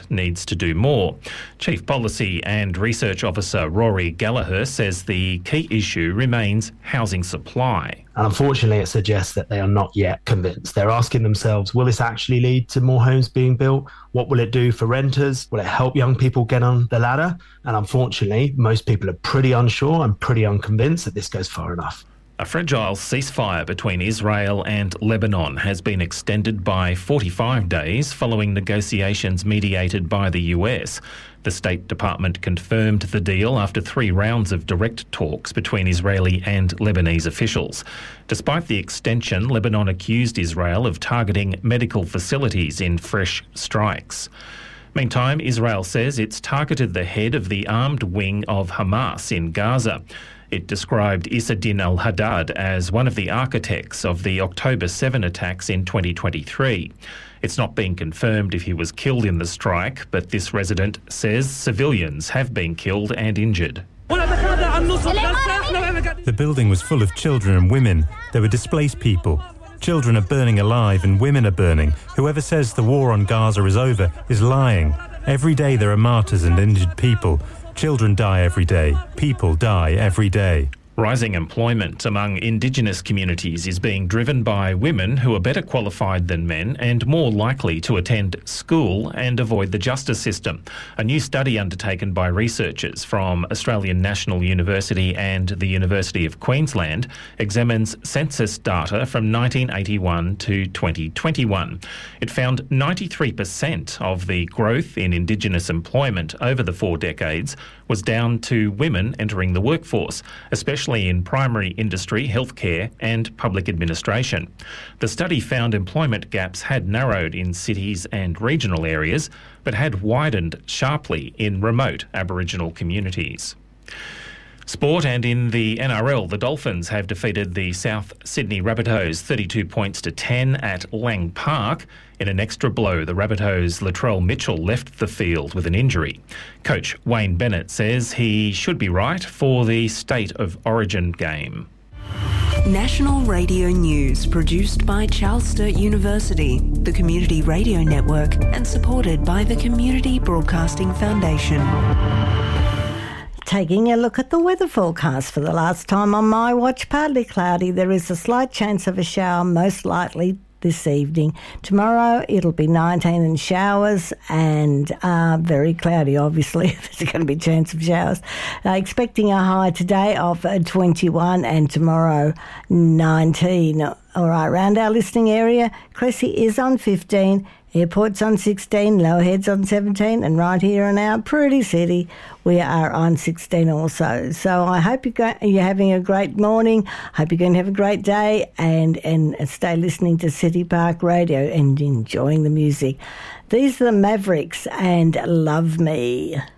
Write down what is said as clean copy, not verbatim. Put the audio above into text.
needs to do more. Chief Policy and Research Officer Rory Gallagher says the key issue remains housing supply. Unfortunately, it suggests that they are not yet convinced. They're asking themselves, will this actually lead to more homes being built? What will it do for renters? Will it help young people get on the ladder? And unfortunately, most people are pretty unsure and pretty unconvinced that this goes far enough. A fragile ceasefire between Israel and Lebanon has been extended by 45 days following negotiations mediated by the US. The State Department confirmed the deal after 3 rounds of direct talks between Israeli and Lebanese officials. Despite the extension, Lebanon accused Israel of targeting medical facilities in fresh strikes. Meantime, Israel says it's targeted the head of the armed wing of Hamas in Gaza. It described Issa-Din al-Haddad as one of the architects of the October 7 attacks in 2023. It's not been confirmed if he was killed in the strike, but this resident says civilians have been killed and injured. The building was full of children and women. There were displaced people. Children are burning alive and women are burning. Whoever says the war on Gaza is over is lying. Every day there are martyrs and injured people. Children die every day. People die every day. Rising employment among Indigenous communities is being driven by women who are better qualified than men and more likely to attend school and avoid the justice system. A new study undertaken by researchers from Australian National University and the University of Queensland examines census data from 1981 to 2021. It found 93% of the growth in Indigenous employment over the 4 decades was down to women entering the workforce, especially in primary industry, healthcare and public administration. The study found employment gaps had narrowed in cities and regional areas, but had widened sharply in remote Aboriginal communities. Sport, and in the NRL, the Dolphins have defeated the South Sydney Rabbitohs 32 points to 10 at Lang Park. In an extra blow, the Rabbitohs' Latrell Mitchell left the field with an injury. Coach Wayne Bennett says he should be right for the State of Origin game. National Radio News, produced by Charles Sturt University, the Community Radio Network, and supported by the Community Broadcasting Foundation. Taking a look at the weather forecast for the last time on My Watch, partly cloudy. There is a slight chance of a shower, most likely this evening. Tomorrow it'll be 19 and showers and very cloudy, obviously. There's going to be a chance of showers. Expecting a high today of 21 and tomorrow 19. All right, around our listening area, Cressy is on 15, Airport's on 16, Lowerhead's on 17, and right here in our pretty city, we are on 16 also. So I hope you're having a great morning. I hope you're going to have a great day and stay listening to City Park Radio and enjoying the music. These are the Mavericks and Love Me.